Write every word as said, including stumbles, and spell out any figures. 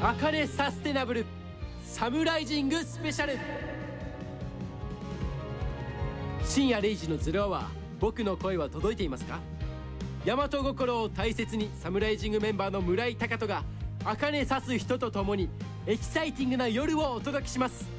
あかねサステナブルサムライジングスペシャル。深夜れいじのゼロアワー、僕の声は届いていますか？大和心を大切にサムライジングメンバーの村井貴人があかね刺す人と共にエキサイティングな夜をお届けします。